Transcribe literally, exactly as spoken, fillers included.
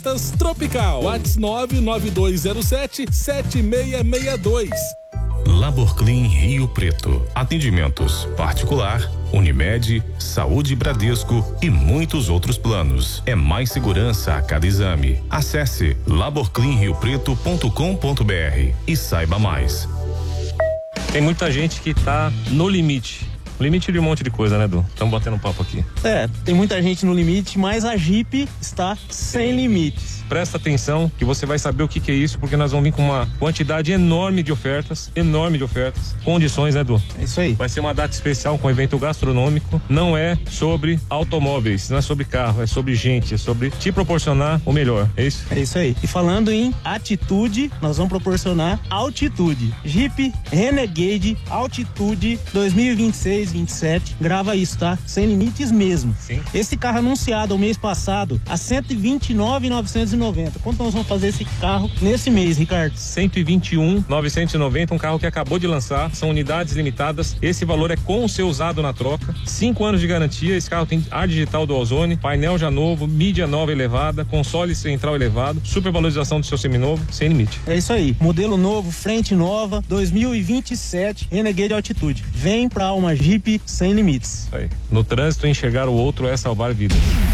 Tropical, WhatsApp nove nove dois zero sete sete seis seis dois. Laborclean Rio Preto. Atendimentos particular, Unimed, Saúde Bradesco e muitos outros planos. É mais segurança a cada exame. Acesse laborclean rio preto ponto com ponto br e saiba mais. Tem muita gente que tá no limite. Limite de um monte de coisa, né, Edu? Estamos batendo um papo aqui. É, tem muita gente no limite, mas a Jeep está sem limites. Presta atenção que você vai saber o que, que é isso, porque nós vamos vir com uma quantidade enorme de ofertas, enorme de ofertas, condições, né, Edu? É isso aí. Vai ser uma data especial com um evento gastronômico, não é sobre automóveis, não é sobre carro, é sobre gente, é sobre te proporcionar o melhor, é isso? É isso aí. E falando em atitude, nós vamos proporcionar altitude. Jeep Renegade Altitude dois mil e vinte e seis, vinte e sete, grava isso, tá? Sem limites mesmo. Sim. Esse carro anunciado o mês passado a cento e vinte e nove mil novecentos e noventa. Quanto nós vamos fazer esse carro nesse mês, Ricardo? cento e vinte e um mil novecentos e noventa, um carro que acabou de lançar, são unidades limitadas, esse valor é com o seu usado na troca, cinco anos de garantia, esse carro tem ar digital do Ozone, painel já novo, mídia nova elevada, console central elevado, supervalorização do seu seminovo, sem limite. É isso aí, modelo novo, frente nova, dois mil e vinte e sete, Renegade Altitude. Vem pra uma Jeep sem limites. Aí. No trânsito, enxergar o outro é salvar vidas.